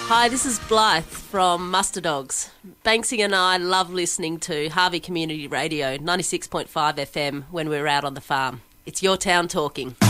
Hi, this is Blythe from Muster Dogs. Banksy and I love listening to Harvey Community Radio, 96.5 FM, when we're out on the farm. It's your town talking.